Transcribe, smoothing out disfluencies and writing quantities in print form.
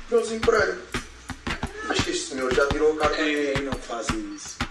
meus empregos. Acho que este senhor já tirou a carta. Ei, não faz isso.